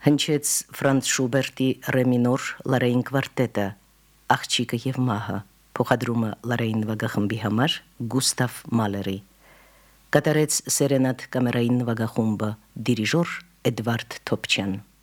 Հնչեց Ֆրանց Շուբերտի ռե մինոր լարային կվարտետը «Աղջիկը և մահը», փոխադրումը լարային նվագախմբի համար Գուստավ Մալերի։ Կատարեց սերենադ կամերային նվագախումբը, դիրիժոր Էդվարդ Թոփչյան։